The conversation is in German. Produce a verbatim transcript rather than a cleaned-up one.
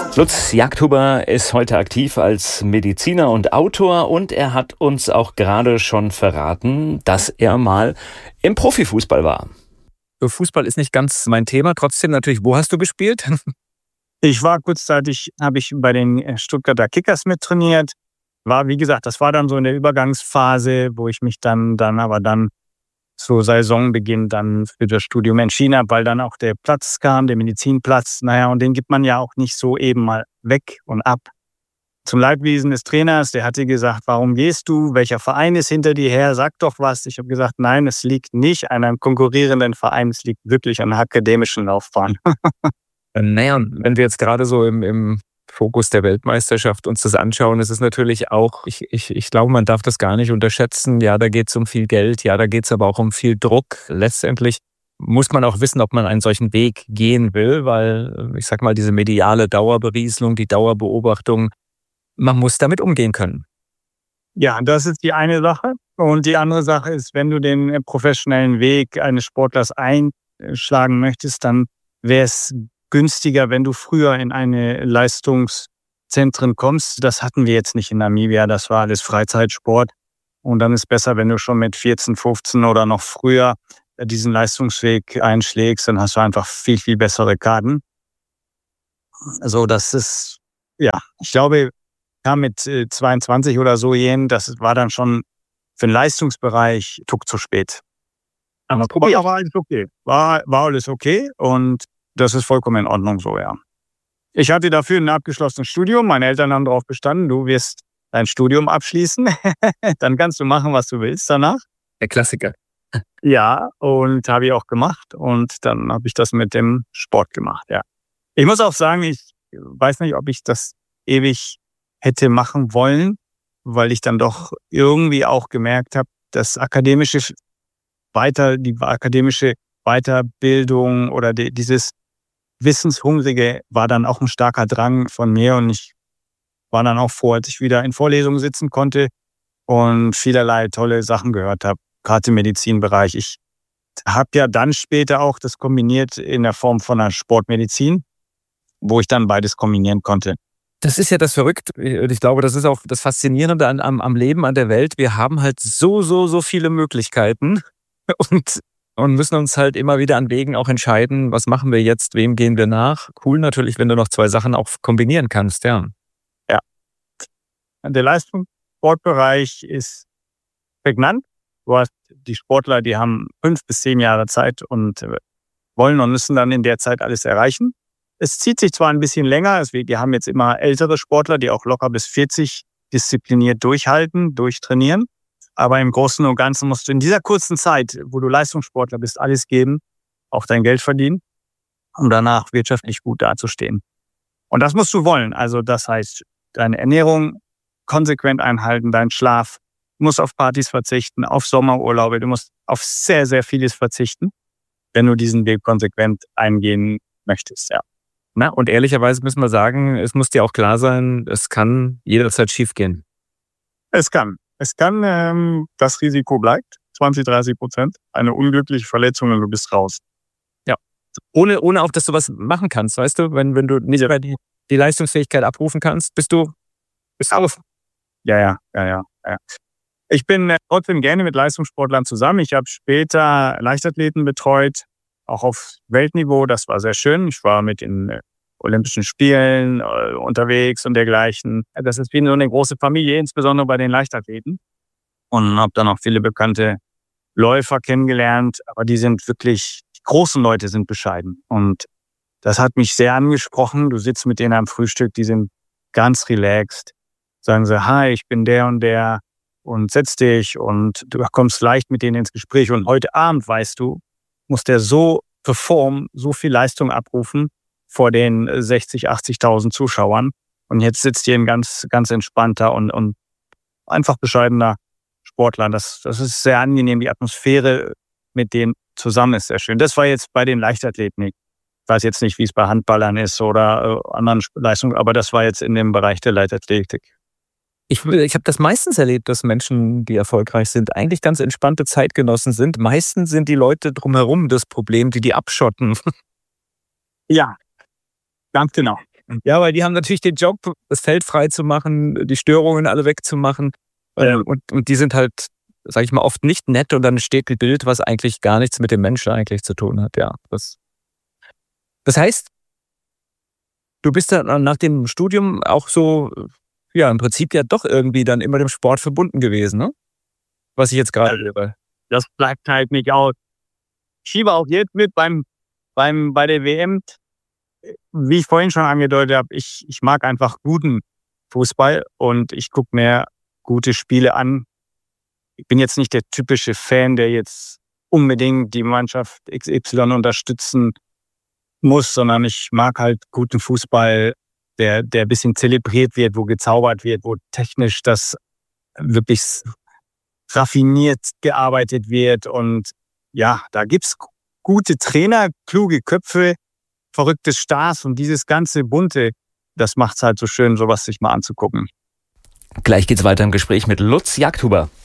Lutz Jagdhuber ist heute aktiv als Mediziner und Autor und er hat uns auch gerade schon verraten, dass er mal im Profifußball war. Fußball ist nicht ganz mein Thema, trotzdem natürlich, wo hast du gespielt? Ich war kurzzeitig, habe ich bei den Stuttgarter Kickers mittrainiert. War, wie gesagt, das war dann so in der Übergangsphase, wo ich mich dann, dann aber dann zu Saisonbeginn dann für das Studium entschieden habe, weil dann auch der Platz kam, der Medizinplatz. Naja, und den gibt man ja auch nicht so eben mal weg und ab. Zum Leidwesen des Trainers, der hatte gesagt, warum gehst du? Welcher Verein ist hinter dir her? Sag doch was. Ich habe gesagt, nein, es liegt nicht an einem konkurrierenden Verein, es liegt wirklich an der akademischen Laufbahn. Naja, wenn wir jetzt gerade so im, im Fokus der Weltmeisterschaft uns das anschauen, ist es natürlich auch, ich, ich, ich glaube, man darf das gar nicht unterschätzen. Ja, da geht es um viel Geld, ja, da geht es aber auch um viel Druck. Letztendlich muss man auch wissen, ob man einen solchen Weg gehen will, weil, ich sag mal, diese mediale Dauerberieselung, die Dauerbeobachtung, man muss damit umgehen können. Ja, das ist die eine Sache. Und die andere Sache ist, wenn du den professionellen Weg eines Sportlers einschlagen möchtest, dann wäre es günstiger, wenn du früher in eine Leistungszentren kommst. Das hatten wir jetzt nicht in Namibia, das war alles Freizeitsport. Und dann ist besser, wenn du schon mit vierzehn, fünfzehn oder noch früher diesen Leistungsweg einschlägst, dann hast du einfach viel, viel bessere Karten. Also das ist, ja, ich glaube, kam mit zweiundzwanzig oder so hin, das war dann schon für den Leistungsbereich tuck zu spät. Aber war, war alles okay. War, war alles okay und das ist vollkommen in Ordnung so, ja. Ich hatte dafür ein abgeschlossenes Studium. Meine Eltern haben darauf bestanden, du wirst dein Studium abschließen. Dann kannst du machen, was du willst danach. Der Klassiker. Ja, und habe ich auch gemacht. Und dann habe ich das mit dem Sport gemacht, ja. Ich muss auch sagen, ich weiß nicht, ob ich das ewig hätte machen wollen, weil ich dann doch irgendwie auch gemerkt habe, dass akademische weiter, die akademische Weiterbildung oder die, dieses Wissenshungrige war dann auch ein starker Drang von mir und ich war dann auch froh, als ich wieder in Vorlesungen sitzen konnte und vielerlei tolle Sachen gehört habe, gerade im Medizinbereich. Ich habe ja dann später auch das kombiniert in der Form von einer Sportmedizin, wo ich dann beides kombinieren konnte. Das ist ja das Verrückte. Ich glaube, das ist auch das Faszinierende an, am, am Leben, an der Welt. Wir haben halt so, so, so viele Möglichkeiten und Und müssen uns halt immer wieder an Wegen auch entscheiden, was machen wir jetzt, wem gehen wir nach. Cool natürlich, wenn du noch zwei Sachen auch kombinieren kannst, ja. Ja. Der Leistungssportbereich ist prägnant. Du hast die Sportler, die haben fünf bis zehn Jahre Zeit und wollen und müssen dann in der Zeit alles erreichen. Es zieht sich zwar ein bisschen länger, wir haben jetzt immer ältere Sportler, die auch locker bis vierzig diszipliniert durchhalten, durchtrainieren. Aber im Großen und Ganzen musst du in dieser kurzen Zeit, wo du Leistungssportler bist, alles geben, auch dein Geld verdienen, um danach wirtschaftlich gut dazustehen. Und das musst du wollen. Also das heißt, deine Ernährung konsequent einhalten, deinen Schlaf. Du musst auf Partys verzichten, auf Sommerurlaube. Du musst auf sehr, sehr vieles verzichten, wenn du diesen Weg konsequent eingehen möchtest, ja. Na, und ehrlicherweise müssen wir sagen, es muss dir auch klar sein, es kann jederzeit schiefgehen. Es kann. Es kann, ähm, das Risiko bleibt, zwanzig, dreißig Prozent. Eine unglückliche Verletzung und du bist raus. Ja, ohne, ohne auch, dass du was machen kannst, weißt du? Wenn, wenn du nicht mehr die, die Leistungsfähigkeit abrufen kannst, bist du bist auf. Ja, ja, ja, ja, ja. Ich bin äh, trotzdem gerne mit Leistungssportlern zusammen. Ich habe später Leichtathleten betreut, auch auf Weltniveau. Das war sehr schön. Ich war mit in äh, Olympischen Spielen äh, unterwegs und dergleichen. Das ist wie so eine große Familie, insbesondere bei den Leichtathleten. Und habe dann auch viele bekannte Läufer kennengelernt. Aber die sind wirklich, die großen Leute sind bescheiden. Und das hat mich sehr angesprochen. Du sitzt mit denen am Frühstück, die sind ganz relaxed. Sagen sie, hi, ich bin der und der und setz dich und du kommst leicht mit denen ins Gespräch. Und heute Abend, weißt du, muss der so performen, so viel Leistung abrufen vor den sechzig, achtzigtausend Zuschauern. Und jetzt sitzt hier ein ganz, ganz entspannter und, und einfach bescheidener Sportler. Das, das ist sehr angenehm. Die Atmosphäre mit denen zusammen ist sehr schön. Das war jetzt bei den Leichtathleten. Ich weiß jetzt nicht, wie es bei Handballern ist oder äh, anderen Leistungen, aber das war jetzt in dem Bereich der Leichtathletik. Ich, ich habe das meistens erlebt, dass Menschen, die erfolgreich sind, eigentlich ganz entspannte Zeitgenossen sind. Meistens sind die Leute drumherum das Problem, die die abschotten. Ja, ganz genau. Ja, weil die haben natürlich den Job, das Feld frei zu machen, die Störungen alle wegzumachen. Ja. Und, und die sind halt, sag ich mal, oft nicht nett und dann steht ein Bild, was eigentlich gar nichts mit dem Menschen eigentlich zu tun hat. Ja, das, das heißt, du bist dann nach dem Studium auch so, ja, im Prinzip ja doch irgendwie dann immer dem Sport verbunden gewesen, ne? Was ich jetzt gerade höre. Das bleibt halt nicht aus. Ich schiebe auch jetzt mit beim, beim, bei der W M. Wie ich vorhin schon angedeutet habe, ich, ich mag einfach guten Fußball und ich gucke mir gute Spiele an. Ich bin jetzt nicht der typische Fan, der jetzt unbedingt die Mannschaft X Y unterstützen muss, sondern ich mag halt guten Fußball, der, der ein bisschen zelebriert wird, wo gezaubert wird, wo technisch das wirklich raffiniert gearbeitet wird. Und ja, da gibt's gute Trainer, kluge Köpfe, verrückte Stars und dieses ganze Bunte, das macht's halt so schön, sowas sich mal anzugucken. Gleich geht's weiter im Gespräch mit Lutz Jagdhuber.